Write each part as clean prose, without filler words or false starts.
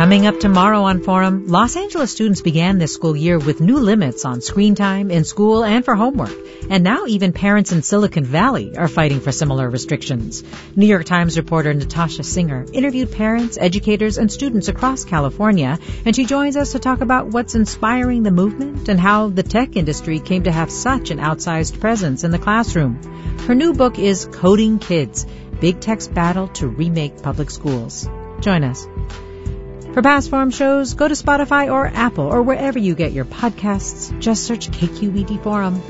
Coming up tomorrow on Forum, Los Angeles students began this school year with new limits on screen time in school and for homework. And now even parents in Silicon Valley are fighting for similar restrictions. New York Times reporter Natasha Singer interviewed parents, educators, and students across California, and she joins us to talk about what's inspiring the movement and how the tech industry came to have such an outsized presence in the classroom. Her new book is Coding Kids, Big Tech's Battle to Remake Public Schools. Join us. For past Forum shows, go to Spotify or Apple or wherever you get your podcasts. Just search KQED Forum.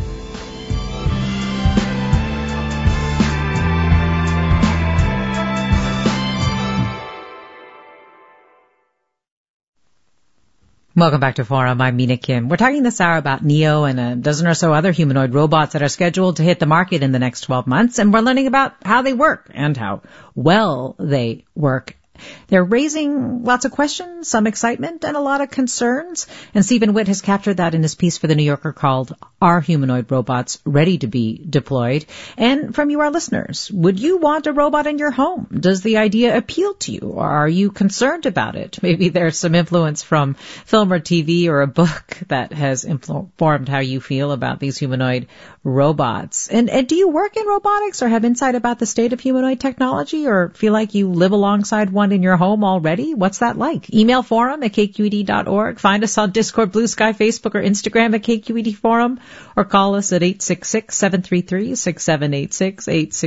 Welcome back to Forum. I'm Mina Kim. We're talking this hour about Neo and a dozen or so other humanoid robots that are scheduled to hit the market in the next 12 months, and we're learning about how they work and how well they work. They're raising lots of questions, some excitement, and a lot of concerns. And Stephen Witt has captured that in his piece for The New Yorker called Are Humanoid Robots Ready to be Deployed? And from you, our listeners, would you want a robot in your home? Does the idea appeal to you? Or are you concerned about it? Maybe there's some influence from film or TV or a book that has informed how you feel about these humanoid robots. And do you work in robotics or have insight about the state of humanoid technology or feel like you live alongside one in your home already? What's that like? Email forum@kqed.org. Find us on Discord, Blue Sky, Facebook, or Instagram at KQED Forum, or call us at 866-733-6786,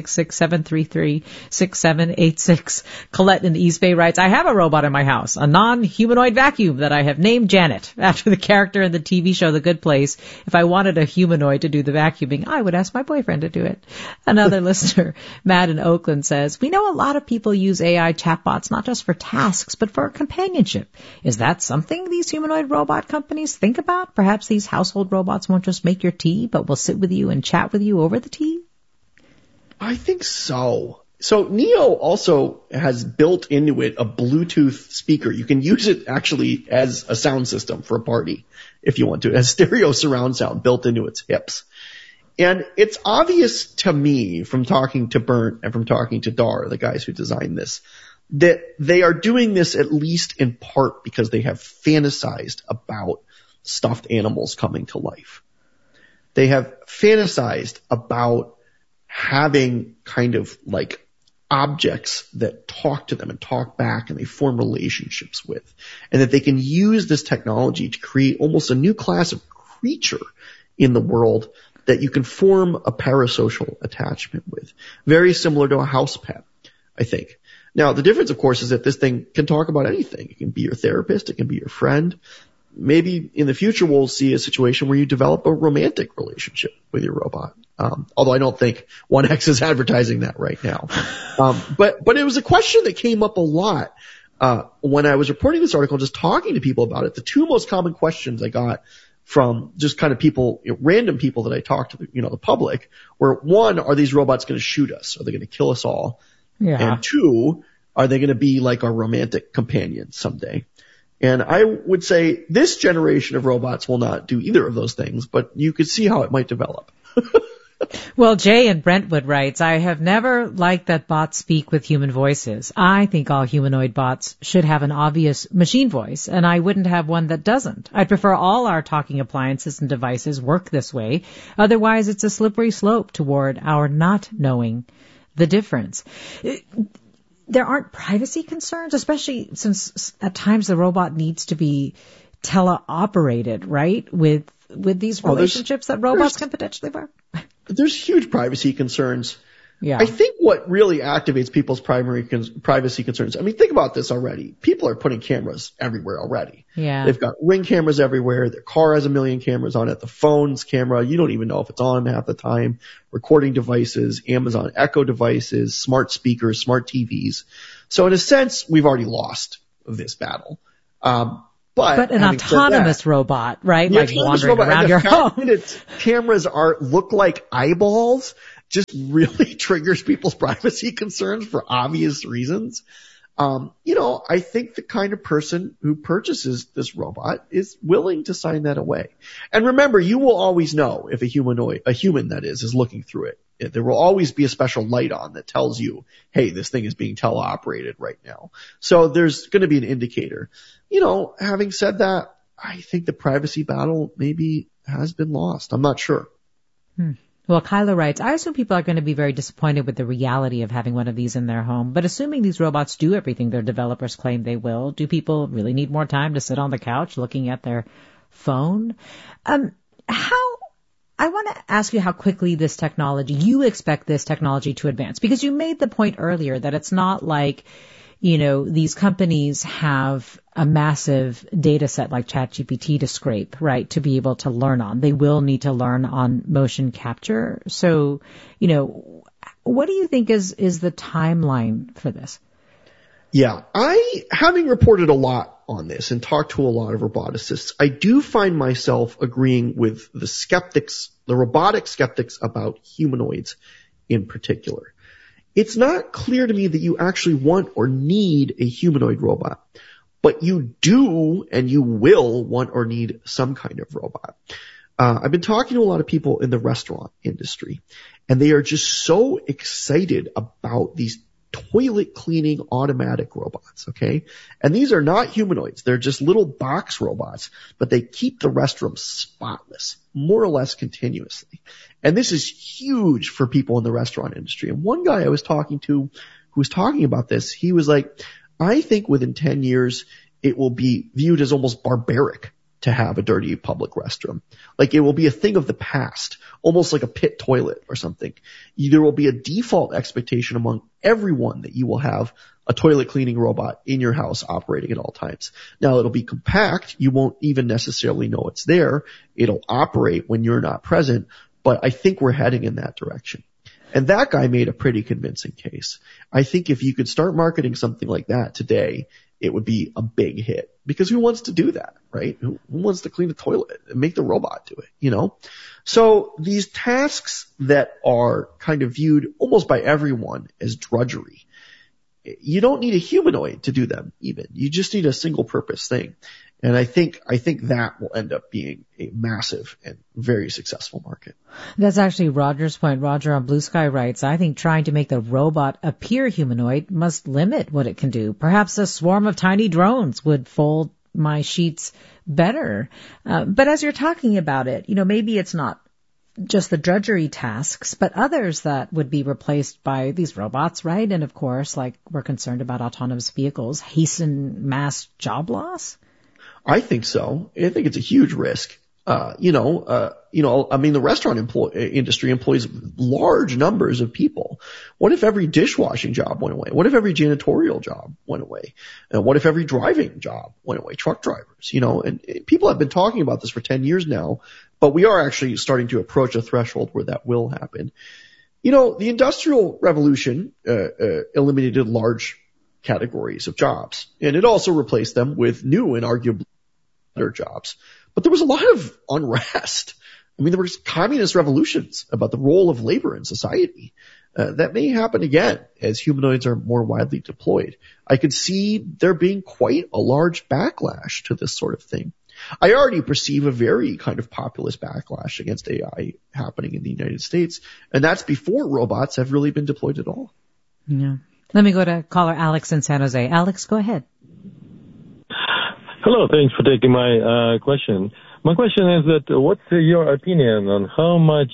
866-733-6786. Colette in the East Bay writes, I have a robot in my house, a non-humanoid vacuum that I have named Janet, after the character in the TV show The Good Place. If I wanted a humanoid to do the vacuuming, I would ask my boyfriend to do it. Another listener, Matt in Oakland, says, we know a lot of people use AI chatbots not just for tasks, but for companionship. Is that something these humanoid robot companies think about? Perhaps these household robots won't just make your tea, but will sit with you and chat with you over the tea? I think so. So Neo also has built into it a Bluetooth speaker. You can use it actually as a sound system for a party if you want to. It has stereo surround sound built into its hips. And it's obvious to me from talking to Bernd and from talking to Dar, the guys who designed this, that they are doing this at least in part because they have fantasized about stuffed animals coming to life. They have fantasized about having kind of like objects that talk to them and talk back and they form relationships with, and that they can use this technology to create almost a new class of creature in the world that you can form a parasocial attachment with. Very similar to a house pet, I think. Now, the difference, of course, is that this thing can talk about anything. It can be your therapist. It can be your friend. Maybe in the future we'll see a situation where you develop a romantic relationship with your robot. Although I don't think 1X is advertising that right now. But it was a question that came up a lot when I was reporting this article, just talking to people about it. The two most common questions I got from just kind of people, random people that I talked to, the public, were, one, are these robots going to shoot us? Are they going to kill us all? Yeah. And two, are they going to be like our romantic companion someday? And I would say this generation of robots will not do either of those things, but you could see how it might develop. Well, Jay in Brentwood writes, I have never liked that bots speak with human voices. I think all humanoid bots should have an obvious machine voice, and I wouldn't have one that doesn't. I'd prefer all our talking appliances and devices work this way. Otherwise, it's a slippery slope toward our not knowing the difference. There aren't privacy concerns, especially since at times the robot needs to be teleoperated, right? With these relationships that robots can potentially work. There's huge privacy concerns. Yeah. I think what really activates people's primary privacy concerns, I mean, think about this already. People are putting cameras everywhere already. Yeah. They've got Ring cameras everywhere. Their car has 1 million cameras on it. The phone's camera, you don't even know if it's on half the time. Recording devices, Amazon Echo devices, smart speakers, smart TVs. So in a sense, we've already lost this battle. But an autonomous robot, right? Like wandering around your home. Its cameras look like eyeballs just really triggers people's privacy concerns for obvious reasons. I think the kind of person who purchases this robot is willing to sign that away. And remember, you will always know if a human that is looking through it. There will always be a special light on that tells you, hey, this thing is being teleoperated right now. So there's going to be an indicator. Having said that, I think the privacy battle maybe has been lost. I'm not sure. Well, Kyla writes, I assume people are going to be very disappointed with the reality of having one of these in their home. But assuming these robots do everything their developers claim they will, do people really need more time to sit on the couch looking at their phone? I want to ask you how quickly you expect this technology to advance, because you made the point earlier that it's not like, these companies have a massive data set like ChatGPT to scrape, right, to be able to learn on. They will need to learn on motion capture. So, what do you think is the timeline for this? Yeah, having reported a lot on this and talked to a lot of roboticists, I do find myself agreeing with the robotic skeptics about humanoids in particular. It's not clear to me that you actually want or need a humanoid robot, but you do and you will want or need some kind of robot. I've been talking to a lot of people in the restaurant industry, and they are just so excited about these toilet cleaning automatic robots, okay? And these are not humanoids. They're just little box robots, but they keep the restroom spotless, more or less continuously. And this is huge for people in the restaurant industry. And one guy I was talking to who was talking about this, he was like, I think within 10 years, it will be viewed as almost barbaric to have a dirty public restroom. Like it will be a thing of the past, almost like a pit toilet or something. There will be a default expectation among everyone that you will have a toilet cleaning robot in your house operating at all times. Now it'll be compact. You won't even necessarily know it's there. It'll operate when you're not present, but I think we're heading in that direction. And that guy made a pretty convincing case. I think if you could start marketing something like that today, it would be a big hit. Because who wants to do that, right? Who wants to clean the toilet and make the robot do it, So these tasks that are kind of viewed almost by everyone as drudgery, you don't need a humanoid to do them even. You just need a single purpose thing. And I think that will end up being a massive and very successful market. That's actually Roger's point. Roger on Blue Sky writes, I think trying to make the robot appear humanoid must limit what it can do. Perhaps a swarm of tiny drones would fold my sheets better. But as you're talking about it, maybe it's not just the drudgery tasks, but others that would be replaced by these robots, right? And of course, like we're concerned about autonomous vehicles, hasten mass job loss? I think so. I think it's a huge risk. The restaurant industry employs large numbers of people. What if every dishwashing job went away? What if every janitorial job went away? What if every driving job went away? Truck drivers, and people have been talking about this for 10 years now, but we are actually starting to approach a threshold where that will happen. The Industrial Revolution, eliminated large categories of jobs, and it also replaced them with new and arguably better jobs. But there was a lot of unrest. There were communist revolutions about the role of labor in society. That may happen again as humanoids are more widely deployed. I could see there being quite a large backlash to this sort of thing. I already perceive a very kind of populist backlash against AI happening in the United States, and that's before robots have really been deployed at all. Yeah. Let me go to caller Alex in San Jose. Alex, go ahead. Hello, thanks for taking my question. My question is that what's your opinion on how much,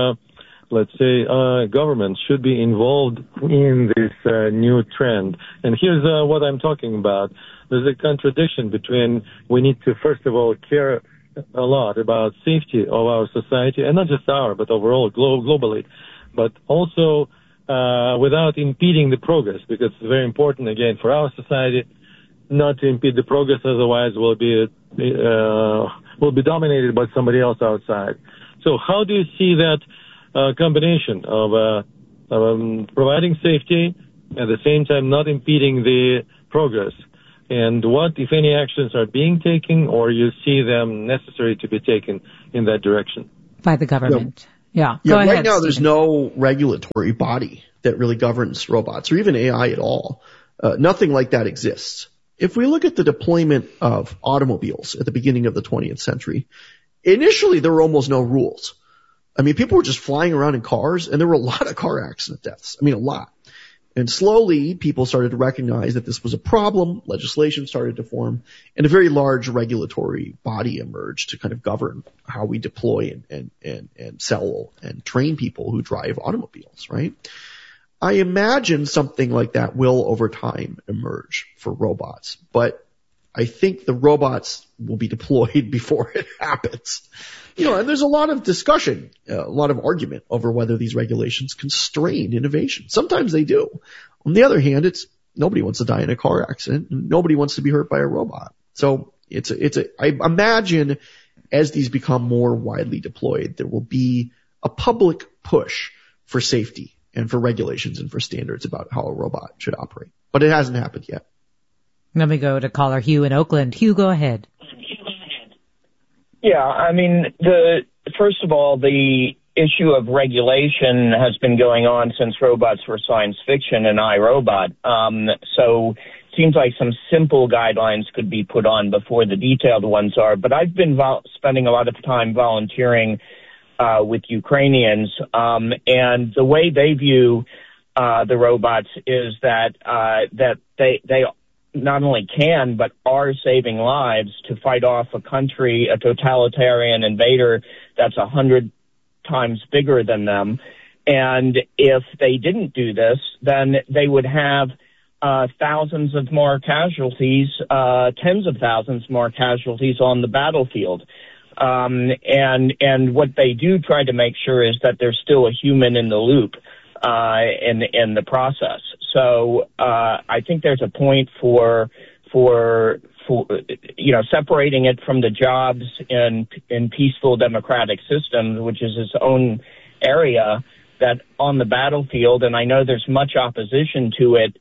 government should be involved in this new trend? And here's what I'm talking about. There's a contradiction between we need to, first of all, care a lot about safety of our society, and not just our, but overall globally, but also without impeding the progress, because it's very important, again, for our society not to impede the progress, otherwise we'll be dominated by somebody else outside. So how do you see that combination of providing safety, at the same time not impeding the progress? And what, if any, actions are being taken, or you see them necessary to be taken in that direction? By the government. Yeah. Go ahead, right now, Stephen. There's no regulatory body that really governs robots or even AI at all. Nothing like that exists. If we look at the deployment of automobiles at the beginning of the 20th century, initially there were almost no rules. I mean, people were just flying around in cars, and there were a lot of car accident deaths. I mean, a lot. And slowly, people started to recognize that this was a problem. Legislation started to form, and a very large regulatory body emerged to kind of govern how we deploy and sell and train people who drive automobiles, right? I imagine something like that will, over time, emerge for robots. But I think the robots will be deployed before it happens. And there's a lot of discussion, a lot of argument over whether these regulations constrain innovation. Sometimes they do. On the other hand, nobody wants to die in a car accident, and nobody wants to be hurt by a robot. So I imagine as these become more widely deployed, there will be a public push for safety and for regulations and for standards about how a robot should operate. But it hasn't happened yet. Let me go to caller Hugh in Oakland. Hugh, go ahead. Yeah, I mean, first of all, the issue of regulation has been going on since robots were science fiction and iRobot. So it seems like some simple guidelines could be put on before the detailed ones are. But I've been spending a lot of time volunteering with Ukrainians, and the way they view the robots is that they not only can but are saving lives to fight off a country, a totalitarian invader that's 100 times bigger than them. And if they didn't do this, then they would have thousands of more casualties, tens of thousands more casualties on the battlefield. And what they do try to make sure is that there's still a human in the loop in the process. So I think there's a point for separating it from the jobs in peaceful democratic systems, which is its own area, that on the battlefield, and I know there's much opposition to it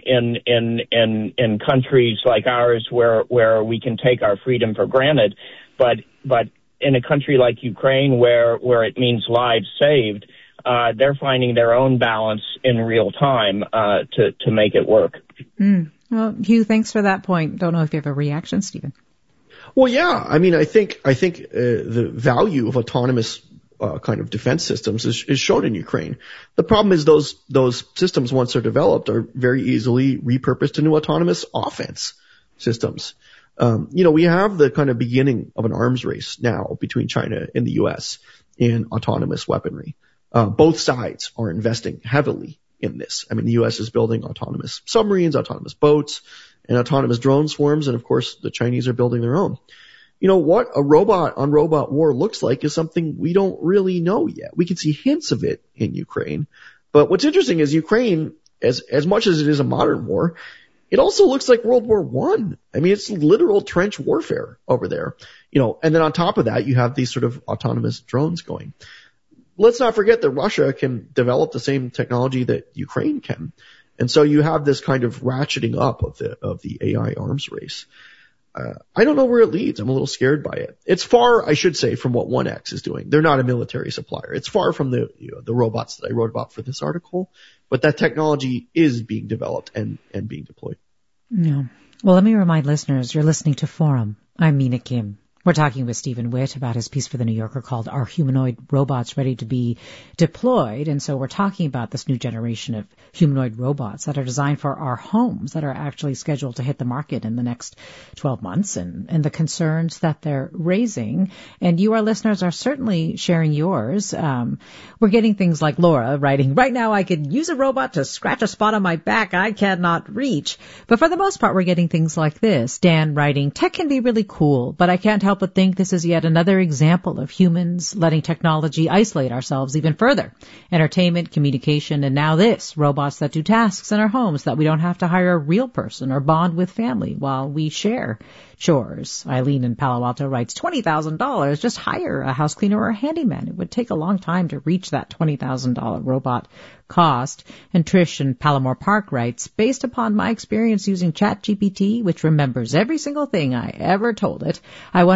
in countries like ours where we can take our freedom for granted, but in a country like Ukraine where it means lives saved, they're finding their own balance in real time to make it work. Well, Hugh, thanks for that point. Don't know if you have a reaction, Stephen. Well, yeah. I mean, I think the value of autonomous kind of defense systems is shown in Ukraine. The problem is those systems, once they're developed, are very easily repurposed into autonomous offense systems. We have the kind of beginning of an arms race now between China and the U.S. in autonomous weaponry. Both sides are investing heavily in this. I mean, the U.S. is building autonomous submarines, autonomous boats, and autonomous drone swarms, and of course the Chinese are building their own. What a robot-on-robot war looks like is something we don't really know yet. We can see hints of it in Ukraine. But what's interesting is Ukraine, as much as it is a modern war, it also looks like World War I. I mean, it's literal trench warfare over there. And then on top of that, you have these sort of autonomous drones going. Let's not forget that Russia can develop the same technology that Ukraine can. And so you have this kind of ratcheting up of the AI arms race. I don't know where it leads. I'm a little scared by it. It's far, I should say, from what 1X is doing. They're not a military supplier. It's far from the robots that I wrote about for this article, but that technology is being developed and being deployed. Yeah. Well, let me remind listeners, you're listening to Forum. I'm Mina Kim. We're talking with Stephen Witt about his piece for The New Yorker called Are Humanoid Robots Ready to be Deployed? And so we're talking about this new generation of humanoid robots that are designed for our homes that are actually scheduled to hit the market in the next 12 months and the concerns that they're raising. And you, our listeners, are certainly sharing yours. We're getting things like Laura writing, right now I could use a robot to scratch a spot on my back I cannot reach. But for the most part, we're getting things like this. Dan writing, tech can be really cool, but I can't help but think this is yet another example of humans letting technology isolate ourselves even further. Entertainment, communication, and now this, robots that do tasks in our homes that we don't have to hire a real person or bond with family while we share chores. Eileen in Palo Alto writes, $20,000, just hire a house cleaner or a handyman. It would take a long time to reach that $20,000 robot cost. And Trish in Palomar Park writes, based upon my experience using ChatGPT, which remembers every single thing I ever told it, I wonder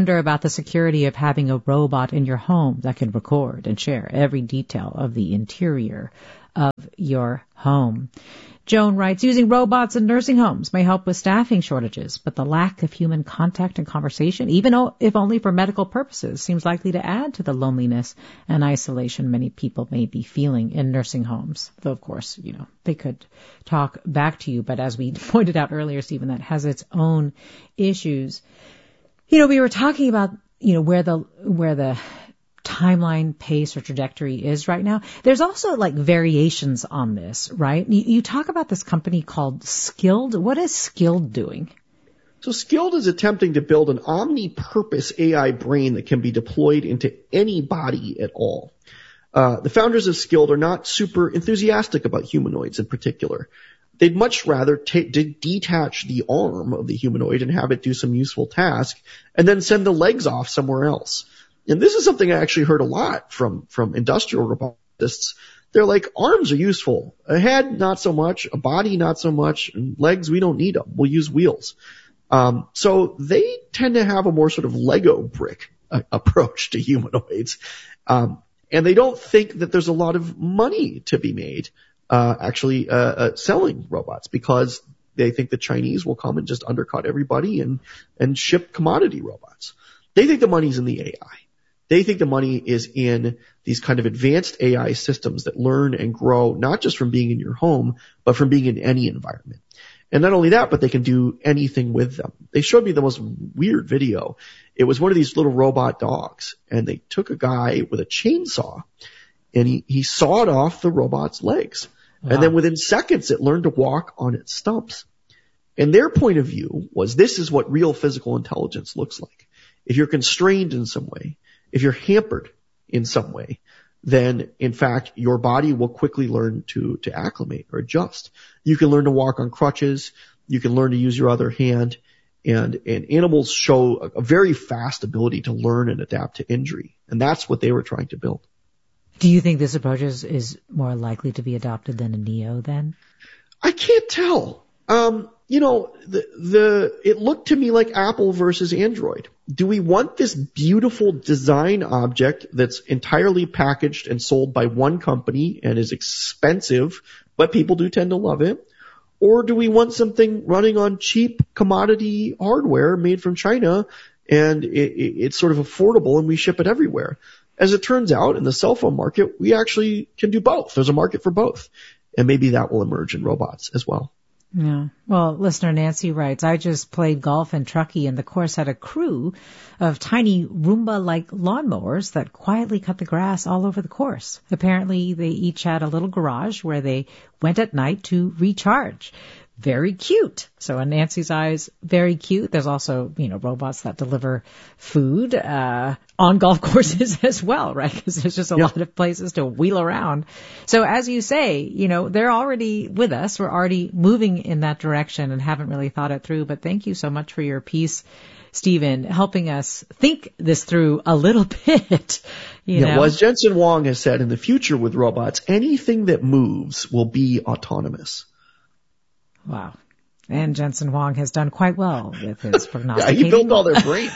wonder about the security of having a robot in your home that can record and share every detail of the interior of your home. Joan writes, using robots in nursing homes may help with staffing shortages, but the lack of human contact and conversation, even if only for medical purposes, seems likely to add to the loneliness and isolation many people may be feeling in nursing homes. Though, of course, they could talk back to you, but as we pointed out earlier, Stephen, that has its own issues. We were talking about, where the timeline, pace, or trajectory is right now. There's also variations on this, right? You talk about this company called Skilled. What is Skilled doing? So Skilled is attempting to build an omni-purpose AI brain that can be deployed into any body at all. The founders of Skilled are not super enthusiastic about humanoids in particular. They'd much rather detach the arm of the humanoid and have it do some useful task and then send the legs off somewhere else. And this is something I actually heard a lot from industrial robotists. They're like, arms are useful. A head, not so much. A body, not so much. And legs, we don't need them. We'll use wheels. So they tend to have a more sort of Lego brick approach to humanoids. And they don't think that there's a lot of money to be made selling robots, because they think the Chinese will come and just undercut everybody and ship commodity robots. They think the money's in the AI. They think the money is in these kind of advanced AI systems that learn and grow, not just from being in your home, but from being in any environment. And not only that, but they can do anything with them. They showed me the most weird video. It was one of these little robot dogs, and they took a guy with a chainsaw, and he sawed off the robot's legs. Wow. And then within seconds, it learned to walk on its stumps. And their point of view was, this is what real physical intelligence looks like. If you're constrained in some way, if you're hampered in some way, then in fact your body will quickly learn to acclimate or adjust. You can learn to walk on crutches. You can learn to use your other hand. And animals show a very fast ability to learn and adapt to injury. And that's what they were trying to build. Do you think this approach is more likely to be adopted than a Neo then? I can't tell. It looked to me like Apple versus Android. Do we want this beautiful design object that's entirely packaged and sold by one company and is expensive, but people do tend to love it? Or do we want something running on cheap commodity hardware made from China and it's sort of affordable and we ship it everywhere? As it turns out, in the cell phone market, we actually can do both. There's a market for both. And maybe that will emerge in robots as well. Yeah. Well, listener Nancy writes, I just played golf in Truckee, and the course had a crew of tiny Roomba-like lawnmowers that quietly cut the grass all over the course. Apparently, they each had a little garage where they went at night to recharge. Very cute. So in Nancy's eyes, very cute. There's also, robots that deliver food on golf courses as well, right? Because there's just a lot of places to wheel around. So as you say, they're already with us. We're already moving in that direction and haven't really thought it through. But thank you so much for your piece, Stephen, helping us think this through a little bit. Well, as Jensen Huang has said, in the future with robots, anything that moves will be autonomous. Wow. And Jensen Huang has done quite well with his prognosticating. He built all their brain.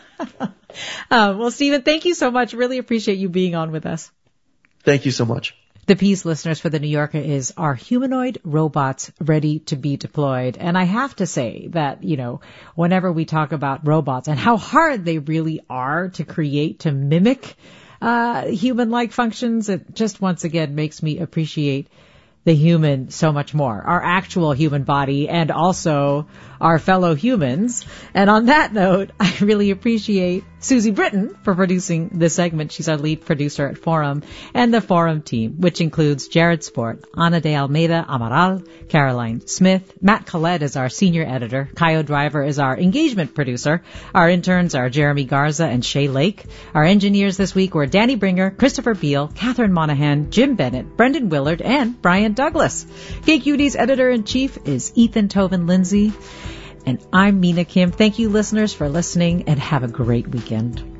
Well, Stephen, thank you so much. Really appreciate you being on with us. Thank you so much. The piece, listeners, for The New Yorker is, are humanoid robots ready to be deployed? And I have to say that, whenever we talk about robots and how hard they really are to create, to mimic human-like functions, it just once again makes me appreciate the human so much more, our actual human body and also our fellow humans. And on that note, I really appreciate Susie Britton for producing this segment. She's our lead producer at Forum, and the Forum team, which includes Jared Sport, Ana de Almeida Amaral, Caroline Smith, Matt Collette is our senior editor, Kaio Driver is our engagement producer, our interns are Jeremy Garza and Shay Lake. Our engineers this week were Danny Bringer, Christopher Beal, Catherine Monahan, Jim Bennett, Brendan Willard, and Brian Douglas. KQED's editor-in-chief is Ethan Toven-Lindsay. And I'm Mina Kim. Thank you, listeners, for listening, and have a great weekend.